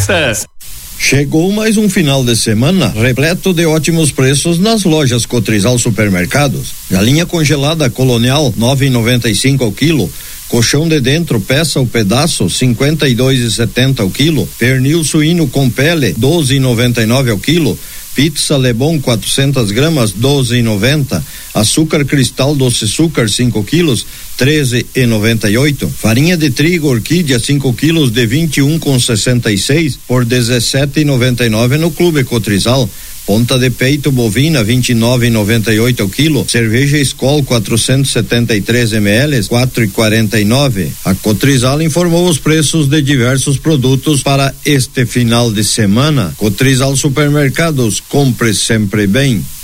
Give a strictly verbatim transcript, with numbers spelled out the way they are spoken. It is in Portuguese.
Atacadistas. Chegou mais um final de semana repleto de ótimos preços nas lojas Cotrizal Supermercados. Galinha congelada Colonial nove e noventa e cinco ao quilo. Colchão de dentro, peça ou pedaço, cinquenta e dois e setenta ao quilo. Pernil suíno com pele, doze e noventa e nove ao quilo. Pizza Lebon quatrocentas gramas, doze e noventa. Açúcar cristal doce açúcar cinco quilos, treze e noventa e oito. Farinha de trigo orquídea cinco quilos de vinte e um com sessenta e seis por dezessete e noventa e nove no Clube Cotrizal. Ponta de peito bovina vinte e nove e noventa e oito ao quilo. Cerveja Skol quatrocentos e setenta e três mililitros, quatro e quarenta e nove. A Cotrizal informou os preços de diversos produtos para este final de semana. Cotrizal Supermercados, compre sempre bem.